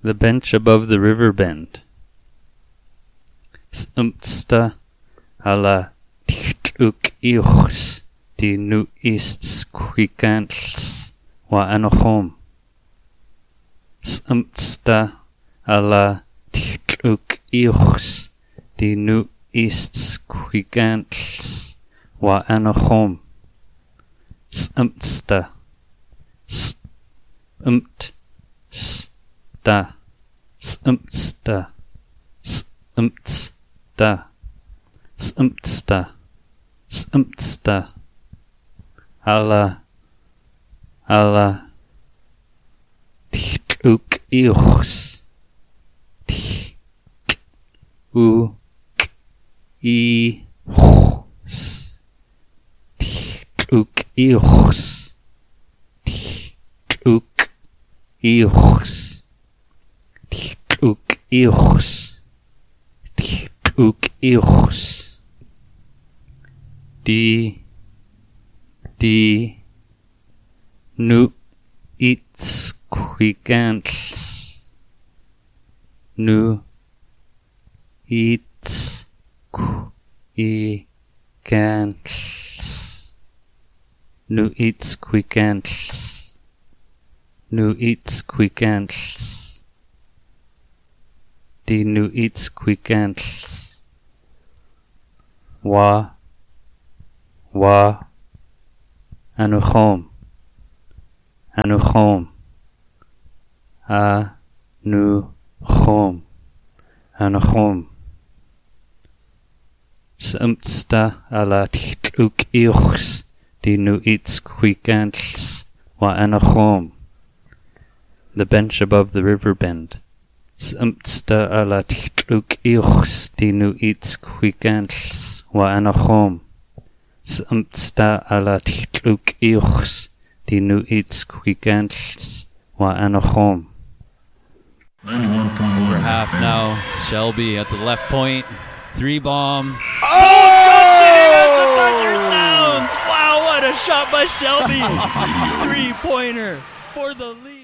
The bench above the river bend. S'umpsta alla uk iuchs die nu ists quicantls wa anochom. S'umpsta alla uk iuchs die nu ists quicantls wa anochom. S'umpsta sta s'umpsta s'umpsta s'umpsta s'umpsta alla uk iuchs u i chs uk iuchs uk iuchs uk iuchs uk iuchs die nu its quicantls nu its quicantls nu its quicantls nu its quicantls die nu its quicantls wa anuchom anuchom anuchom anuchom s'umpsta alla uk iuchs die nu its quicantls wa anuchom. The bench above the river bend. S'umpsta alla uk iuchs die nu its quicantls wa anuchom. S'umpsta alla uk iuchs die nu its quicantls wa anuchom. 91 point Over half now. Shelby at the left point. 3-bomb. Sounds! Wow, what a shot by Shelby! 3-pointer for the lead.